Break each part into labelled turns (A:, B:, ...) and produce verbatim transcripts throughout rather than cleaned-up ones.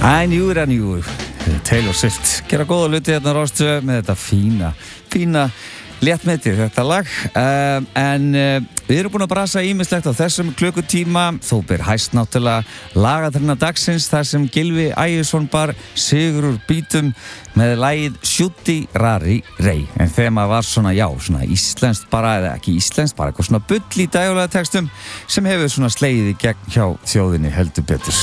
A: I knew it, I knew it. Taylor Swift gera góða hluti hérna Rástvö með þetta fína, fína léttmetið þetta lag um, en uh, við erum búin að brasa ýmislegt á þessum klukkutíma þó ber hæst náttúrulega lagatrina dagsins þar sem Gylfi Ægisson bar sigur úr bítum með lagið Shooty Rari Ray en þema var svona, já, svona íslenskt bara eða ekki íslenskt, bara eitthvað svona bull í dægulega textum sem hefur svona slegið í gegn hjá þjóðinni heldur betur.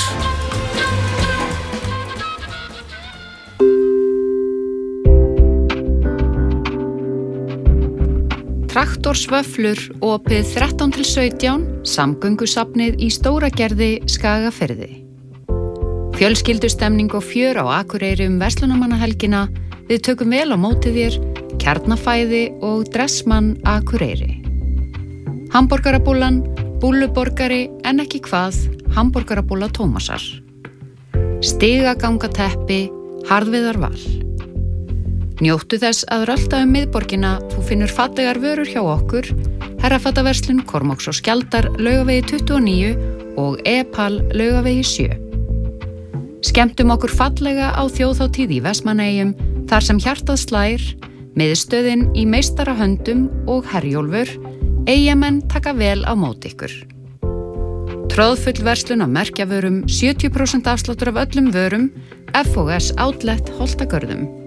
B: Traktorsvöflur opið þrettán til sautján, samgöngusafnið í Stóragerði, Skagafirði. Fjölskyldustemning og fjör á Akureyri um verslunarmannahelgina, við tökum vel á móti þér, Kjarnafæði og Dressmann Akureyri. Hamborgarabúllan, búlluborgari en ekki hvað, hamborgarabúlla Tómasar. Stigagangateppi, harðviðarval. Njóttu þess að rölda um miðborgina, þú finnur fallegar vörur hjá okkur, Herrafataverslun, Kormáks og Skjaldar, Laugavegi tuttugu og níu og E-Pal, Laugavegi sjö. Skemmtum okkur fallega á þjóðhátíð í Vestmannaeyjum, þar sem hjartað slær, miðstöðin í meistarahöndum og Herjólfur, Eyjamenn taka vel á móti ykkur. Tróðfull verslun af merkjavörum, sjötíu prósent afsláttur af öllum vörum, F og S Outlet Holtagörðum.